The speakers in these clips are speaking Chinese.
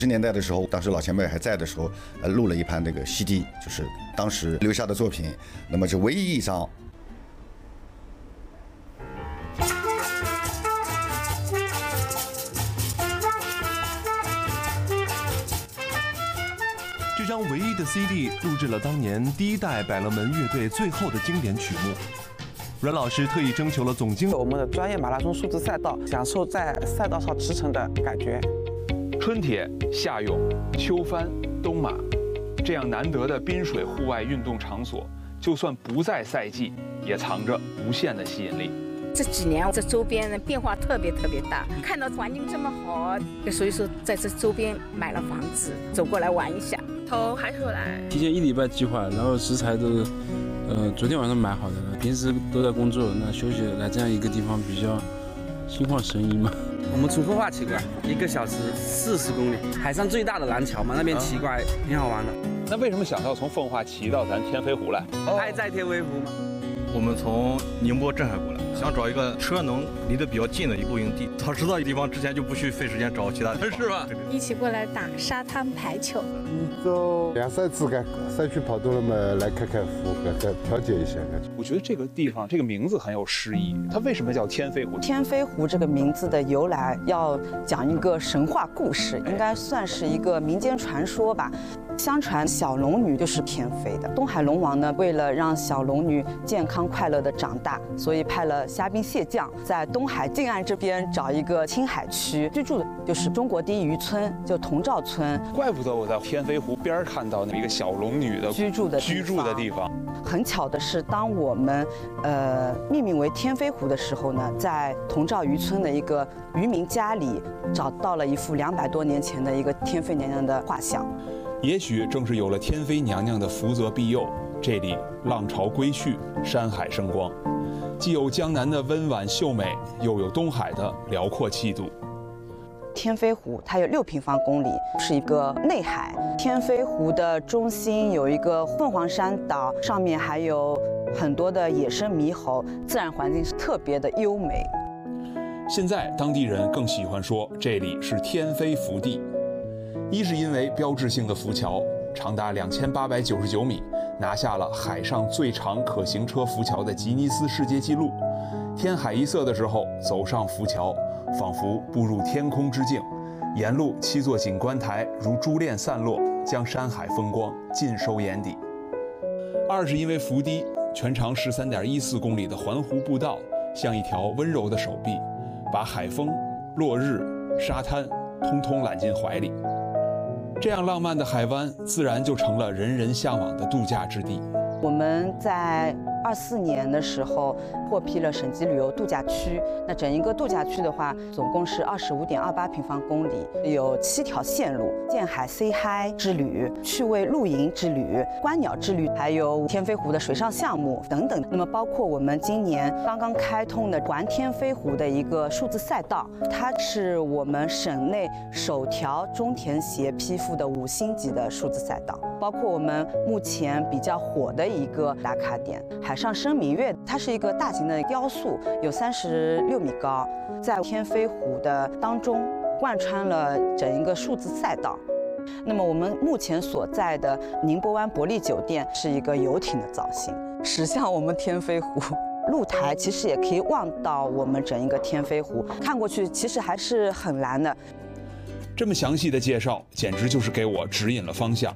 年代的时候，当时老前辈还在的时候，录了一盘那个 CD， 就是当时留下的作品。那么是唯一一张。 这张唯一的 CD 录制了当年第一代百乐门乐队最后的经典曲目。阮老师特意征求了总经理， 我们的专业马拉松数字赛道，享受在赛道上驰骋的感觉。 春铁、夏泳、秋帆、冬马，这样难得的滨水户外运动场所，就算不在赛季，也藏着无限的吸引力。 这几年这周边的变化特别大，看到环境这么好，所以说在这周边买了房子，走过来玩一下。 从海口来， 提前1礼拜计划，然后食材都昨天晚上买好的了，平时都在工作，那休息来这样一个地方比较心旷神怡嘛。 我们从奉化骑过来，1个小时40公里，海上最大的廊桥嘛，那边骑过来挺好玩的。 那为什么想到从奉化骑到咱天飞湖来？ 爱在天飞湖嘛。 我们从宁波镇海过来，想找一个车能离得比较近的露营地。早知道一地方之前就不去费时间找其他地方，是吧？ 一起过来打沙滩排球。 一周2、3次干赛区跑多了嘛，来开湖，调节一下。 我觉得这个地方这个名字很有诗意，它为什么叫天飞湖？ 天飞湖这个名字的由来，要讲一个神话故事，应该算是一个民间传说吧。相传小龙女就是天飞的，东海龙王呢，为了让小龙女健康快乐的长大，所以派了虾兵蟹将在东海近岸这边找一个青海区居住的，就是中国第一渔村，就同照村。 怪不得我在天飞湖边看到那一个小龙女的居住的地方。 很巧的是，当我们命名为天飞湖的时候呢，在同照渔村的一个渔民家里找到了一幅200多年前的一个天妃娘娘的画像。 也许正是有了天妃娘娘的福泽庇佑，这里浪潮归去，山海生光，既有江南的温婉秀美，又有东海的辽阔气度。 天飞湖它有6平方公里，是一个内海。天飞湖的中心有一个凤凰山岛，上面还有很多的野生猕猴，自然环境是特别的优美。 现在当地人更喜欢说这里是天飞福地。一是因为标志性的浮桥长达2899米，拿下了海上最长可行车浮桥的吉尼斯世界纪录。天海一色的时候，走上浮桥，仿佛步入天空之境。沿路7座景观台如珠链散落，将山海风光尽收眼底。二是因为福堤全长13.14公里的环湖步道，像一条温柔的手臂，把海风、落日、沙滩通通揽进怀里。这样浪漫的海湾，自然就成了人人向往的度假之地。 我们在24年的时候获批了省级旅游度假区。那整一个度假区的话，总共是25.28平方公里，有7条线路：建海 Say Hi 之旅、趣味露营之旅、观鸟之旅，还有天飞湖的水上项目等等。那么包括我们今年刚刚开通的环天飞湖的一个数字赛道，它是我们省内首条中田协批复的5星级的数字赛道。包括我们目前比较火的一个打卡点海上生明月，它是一个大型的雕塑，有36米高，在天飞湖的当中贯穿了整一个数字赛道。那么我们目前所在的宁波湾伯利酒店是一个游艇的造型，驶向我们天飞湖。露台其实也可以望到我们整一个天飞湖，看过去其实还是很蓝的。 这么详细的介绍，简直就是给我指引了方向。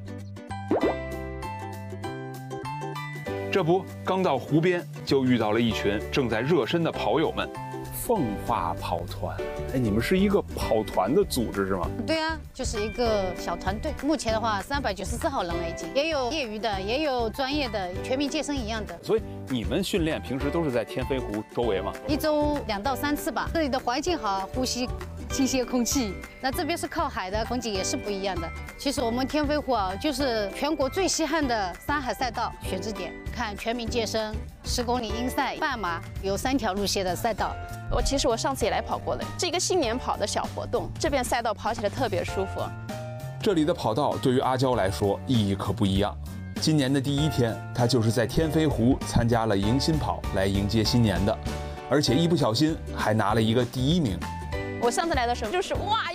这不，刚到湖边就遇到了一群正在热身的跑友们。奉化跑团，哎，你们是一个跑团的组织是吗？ 对啊，就是一个小团队。目前的话，394号人了已经，也有业余的，也有专业的，全民健身一样的。 所以你们训练平时都是在天飞湖周围吗 ？1周2到3次吧。这里的环境好，呼吸新鲜空气。那这边是靠海的，风景也是不一样的。其实我们天飞湖啊，就是全国最稀罕的山海赛道选址点。看全民健身、10公里英赛、半马，有3条路线的赛道。 其实我上次也来跑过了，是一个新年跑的小活动。这边赛道跑起来特别舒服。 这里的跑道对于阿娇来说意义可不一样。今年的第1天，她就是在天飞湖参加了迎新跑来迎接新年的，而且一不小心还拿了一个第1名。 我上次来的时候就是哇。